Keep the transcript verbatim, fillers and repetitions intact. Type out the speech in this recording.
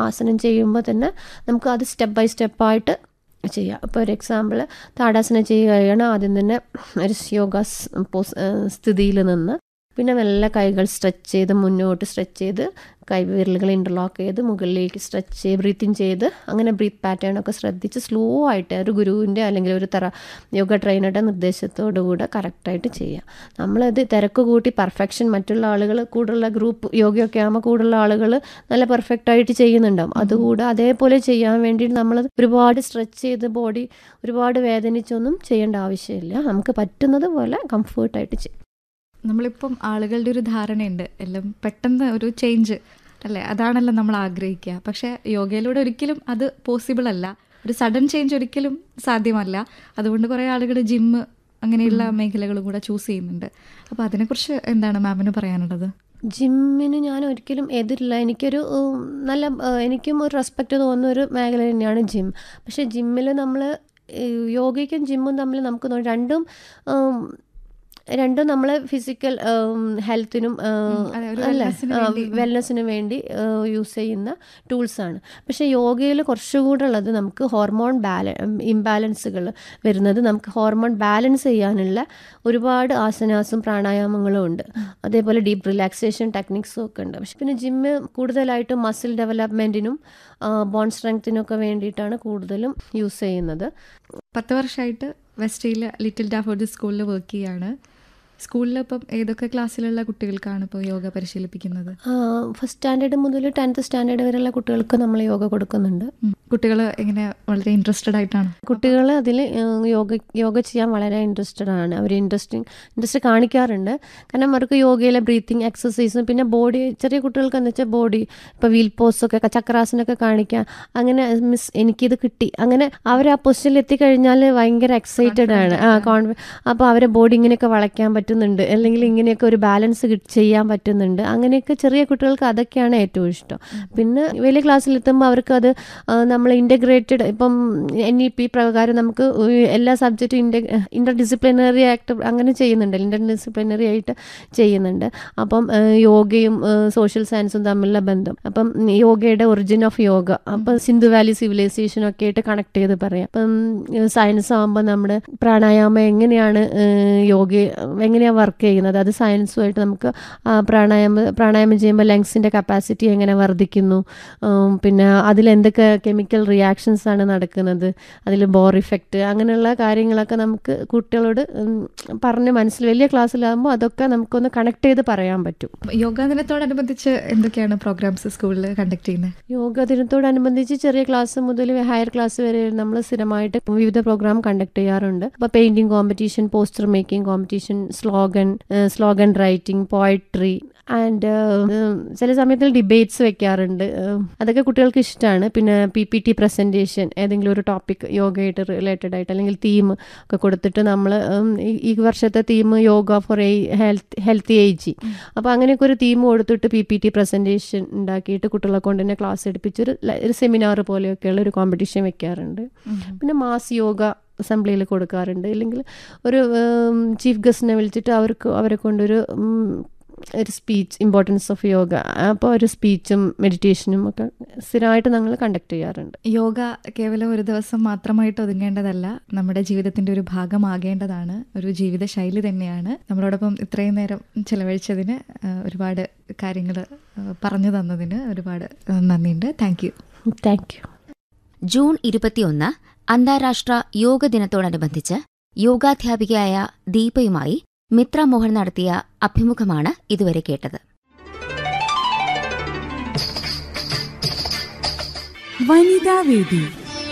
ആസനം ചെയ്യുമ്പോൾ തന്നെ നമുക്ക് അത് സ്റ്റെപ്പ് ബൈ സ്റ്റെപ്പായിട്ട് ചെയ്യാം. ഇപ്പോൾ ഒരു എക്സാമ്പിൾ, താടാസനം ചെയ്യുകയാണ്. ആദ്യം തന്നെ ഒരു യോഗ പോസ് സ്ഥിതിയിൽ നിന്ന് പിന്നെ മെല്ലെ കൈകൾ സ്ട്രെച്ച് ചെയ്ത് മുന്നോട്ട് സ്ട്രെച്ച് ചെയ്ത് കൈവിരലുകൾ ഇൻ്റർലോക്ക് ചെയ്ത് മുകളിലേക്ക് സ്ട്രെച്ച് ചെയ്ത് ബ്രീത്തിങ് ചെയ്ത് അങ്ങനെ ബ്രീത്ത് പാറ്റേൺ ഒക്കെ ശ്രദ്ധിച്ച് സ്ലോ ആയിട്ട് ഒരു ഗുരുവിൻ്റെ അല്ലെങ്കിൽ ഒരു തെറ യോഗ ട്രെയിനറുടെ നിർദ്ദേശത്തോടു കൂടെ കറക്റ്റായിട്ട് ചെയ്യാം. നമ്മളത് തിരക്ക് കൂട്ടി പെർഫെക്ഷൻ മറ്റുള്ള ആളുകൾ കൂടുതലുള്ള ഗ്രൂപ്പ് യോഗയൊക്കെ ആകുമ്പോൾ കൂടുതലുള്ള ആളുകൾ നല്ല പെർഫെക്റ്റായിട്ട് ചെയ്യുന്നുണ്ടാവും. അതുകൂടെ അതേപോലെ ചെയ്യാൻ വേണ്ടിയിട്ട് നമ്മൾ ഒരുപാട് സ്ട്രെച്ച് ചെയ്ത് ബോഡി ഒരുപാട് വേദനിച്ചൊന്നും ചെയ്യേണ്ട ആവശ്യമില്ല. നമുക്ക് പറ്റുന്നത് പോലെ കംഫേർട്ടായിട്ട് ചെയ്യും. നമ്മളിപ്പം ആളുകളുടെ ഒരു ധാരണയുണ്ട് എല്ലാം പെട്ടെന്ന് ഒരു ചേഞ്ച് അല്ലേ, അതാണല്ലോ നമ്മൾ ആഗ്രഹിക്കുക. പക്ഷേ യോഗയിലൂടെ ഒരിക്കലും അത് പോസിബിൾ അല്ല, ഒരു സഡൻ ചേഞ്ച് ഒരിക്കലും സാധ്യമല്ല. അതുകൊണ്ട് കുറേ ആളുകൾ ജിമ്മ് അങ്ങനെയുള്ള മേഖലകളും കൂടെ ചൂസ് ചെയ്യുന്നുണ്ട്. അപ്പോൾ അതിനെക്കുറിച്ച് എന്താണ് മാമിന് പറയാനുള്ളത്? ജിമ്മിന് ഞാൻ ഒരിക്കലും എതിരില്ല. എനിക്കൊരു നല്ല എനിക്കും ഒരു റെസ്പെക്റ്റ് തോന്നുന്ന ഒരു മേഖല തന്നെയാണ് ജിം. പക്ഷേ ജിമ്മിൽ നമ്മൾ യോഗയ്ക്കും ജിമ്മും തമ്മിൽ നമുക്ക് രണ്ടും രണ്ടും നമ്മൾ ഫിസിക്കൽ ഹെൽത്തിനും അല്ലേ വെൽനെസ്സിനും വേണ്ടി യൂസ് ചെയ്യുന്ന ടൂൾസാണ്. പക്ഷേ യോഗയിൽ കുറച്ചുകൂടെ ഉള്ളത് നമുക്ക് ഹോർമോൺ ബാല ഇംബാലൻസുകൾ വരുന്നത് നമുക്ക് ഹോർമോൺ ബാലൻസ് ചെയ്യാനുള്ള ഒരുപാട് ആസനാസും പ്രാണായാമങ്ങളും ഉണ്ട്. അതേപോലെ ഡീപ്പ് റിലാക്സേഷൻ ടെക്നിക്സും ഒക്കെ ഉണ്ട്. പക്ഷെ പിന്നെ ജിമ്മ് കൂടുതലായിട്ടും മസിൽ ഡെവലപ്മെൻറ്റിനും ബോൺ സ്ട്രെങ്ത്തിനൊക്കെ വേണ്ടിയിട്ടാണ് കൂടുതലും യൂസ് ചെയ്യുന്നത്. പത്ത് വർഷമായിട്ട് വെസ്റ്റയിൽ ലിറ്റിൽ ഡാഫോഡിൽ സ്കൂളിൽ വർക്ക് ചെയ്യാണ്. സ്കൂളിൽ ഇപ്പം ഏതൊക്കെ ക്ലാസ്സിലുള്ള കുട്ടികൾക്കാണ് ഇപ്പോൾ യോഗ പരിശീലിപ്പിക്കുന്നത്? ഫസ്റ്റ് സ്റ്റാൻഡേർഡ് മുതൽ ടെൻത്ത് സ്റ്റാൻഡേർഡ് വരെയുള്ള കുട്ടികൾക്ക് നമ്മൾ യോഗ കൊടുക്കുന്നുണ്ട്. കുട്ടികൾ എങ്ങനെ വളരെ ഇൻട്രസ്റ്റഡ് ആയിട്ടാണ്? കുട്ടികൾ അതിൽ യോഗ യോഗ ചെയ്യാൻ വളരെ ഇൻട്രസ്റ്റഡ് ആണ്. അവർ ഇൻട്രസ്റ്റിംഗ് ഇൻട്രസ്റ്റ് കാണിക്കാറുണ്ട്. കാരണം അവർക്ക് യോഗയിലെ ബ്രീത്തിങ് എക്സസൈസും പിന്നെ ബോഡി ചെറിയ കുട്ടികൾക്ക് എന്ന് വെച്ചാൽ ബോഡി ഇപ്പോൾ വീൽ പോസ്റ്റൊക്കെ ചക്രാസനൊക്കെ കാണിക്കാൻ അങ്ങനെ മിസ് എനിക്കിത് കിട്ടി അങ്ങനെ അവർ ആ പൊസിഷനിൽ എത്തിക്കഴിഞ്ഞാൽ ഭയങ്കര എക്സൈറ്റഡ് ആണ്. ആ കോൺഫി അപ്പോൾ അവരെ ബോഡി ഇങ്ങനെയൊക്കെ വളയ്ക്കാൻ പറ്റുന്നുണ്ട്, അല്ലെങ്കിൽ ഇങ്ങനെയൊക്കെ ഒരു ബാലൻസ് ചെയ്യാൻ പറ്റുന്നുണ്ട്. അങ്ങനെയൊക്കെ ചെറിയ കുട്ടികൾക്ക് അതൊക്കെയാണ് ഏറ്റവും ഇഷ്ടം. പിന്നെ വലിയ ക്ലാസ്സിലെത്തുമ്പോൾ അവർക്കത് നമ്മൾ ഇൻ്റഗ്രേറ്റഡ് ഇപ്പം എൻ ഇ പി പ്രകാരം നമുക്ക് എല്ലാ സബ്ജക്റ്റും ഇൻ്റ ഇൻ്റർ ഡിസിപ്ലിനറി ആക്ട് അങ്ങനെ ചെയ്യുന്നുണ്ട്, ഇൻ്റർ ഡിസിപ്ലിനറി ആയിട്ട് ചെയ്യുന്നുണ്ട്. അപ്പം യോഗയും സോഷ്യൽ സയൻസും തമ്മിലുള്ള ബന്ധം, അപ്പം യോഗയുടെ ഒറിജിൻ ഓഫ് യോഗ, അപ്പം സിന്ധു വാലി സിവിലൈസേഷനും ഒക്കെ ആയിട്ട് കണക്ട് ചെയ്ത് പറയാം. അപ്പം സയൻസ് ആകുമ്പോൾ നമ്മുടെ പ്രാണായാമം എങ്ങനെയാണ് യോഗ എങ്ങനെയാണ് വർക്ക് ചെയ്യുന്നത്, അത് സയൻസുമായിട്ട് നമുക്ക് പ്രാണായാമം പ്രാണായാമം ചെയ്യുമ്പോൾ ലങ്സിൻ്റെ കപ്പാസിറ്റി എങ്ങനെ വർദ്ധിക്കുന്നു, പിന്നെ അതിലെന്തൊക്കെ കെമിക്കൽ റിയാക്ഷൻസ് ആണ് നടക്കുന്നത്, അതിൽ ബോർ ഇഫക്റ്റ്, അങ്ങനെയുള്ള കാര്യങ്ങളൊക്കെ നമുക്ക് കുട്ടികളോട് പറഞ്ഞ് മനസ്സിൽ വലിയ ക്ലാസ്സിലാകുമ്പോൾ അതൊക്കെ നമുക്കൊന്ന് കണക്ട് ചെയ്ത് പറയാൻ പറ്റും. യോഗാ ദിനത്തോടനുബന്ധിച്ച് എന്തൊക്കെയാണ് പ്രോഗ്രാംസ് സ്കൂളിൽ കണ്ടക്ട് ചെയ്യുന്നത്? യോഗാ ദിനത്തോടനുബന്ധിച്ച് ചെറിയ ക്ലാസ് മുതൽ ഹയർ ക്ലാസ് വരെ നമ്മൾ സ്ഥിരമായിട്ട് വിവിധ പ്രോഗ്രാം കണ്ടക്ട് ചെയ്യാറുണ്ട്. അപ്പോൾ painting competition, poster making competition, slogan slogan writing, poetry and ചില സമയത്തിൽ ഡിബേറ്റ്സ് വെക്കാറുണ്ട്. അതൊക്കെ കുട്ടികൾക്ക് ഇഷ്ടമാണ്. പിന്നെ പി പി ടി പ്രസൻറ്റേഷൻ, ഏതെങ്കിലും ഒരു ടോപ്പിക് യോഗയായിട്ട് റിലേറ്റഡ് ആയിട്ട് അല്ലെങ്കിൽ തീം ഒക്കെ കൊടുത്തിട്ട് നമ്മൾ ഈ വർഷത്തെ theme yoga four A health healthy ageing, അപ്പോൾ അങ്ങനെയൊക്കെ ഒരു തീം കൊടുത്തിട്ട് പി പി ടി പ്രസൻറ്റേഷൻ ഉണ്ടാക്കിയിട്ട് കുട്ടികളെ കൊണ്ട് തന്നെ ക്ലാസ് എടുപ്പിച്ചൊരു ഒരു സെമിനാർ പോലെയൊക്കെയുള്ള ഒരു കോമ്പറ്റീഷൻ വെക്കാറുണ്ട്. പിന്നെ മാസ് യോഗ അസംബ്ലിയിൽ കൊടുക്കാറുണ്ട്. അല്ലെങ്കിൽ ഒരു ചീഫ് ഗസ്റ്റിനെ വിളിച്ചിട്ട് അവർക്ക് അവരെ കൊണ്ടൊരു ഒരു സ്പീച്ച്, ഇമ്പോർട്ടൻസ് ഓഫ് യോഗ, അപ്പോൾ ഒരു സ്പീച്ചും മെഡിറ്റേഷനും ഒക്കെ സ്ഥിരമായിട്ട് ഞങ്ങൾ കണ്ടക്ട് ചെയ്യാറുണ്ട്. യോഗ കേവലം ഒരു ദിവസം മാത്രമായിട്ട് ഒതുങ്ങേണ്ടതല്ല, നമ്മുടെ ജീവിതത്തിൻ്റെ ഒരു ഭാഗമാകേണ്ടതാണ്, ഒരു ജീവിത ശൈലി തന്നെയാണ്. നമ്മളോടൊപ്പം ഇത്രയും നേരം ചിലവഴിച്ചതിന്, ഒരുപാട് കാര്യങ്ങൾ പറഞ്ഞു തന്നതിന് ഒരുപാട് നന്ദിയുണ്ട്. Thank you. Thank you. June ഇരുപത്തിയൊന്ന് അന്താരാഷ്ട്ര യോഗ ദിനത്തോടനുബന്ധിച്ച് യോഗാധ്യാപികയായ ദീപയുമായി മിത്ര മോഹൻ നടത്തിയ അഭിമുഖമാണ് ഇതുവരെ കേട്ടത്. വനിതാവേദി.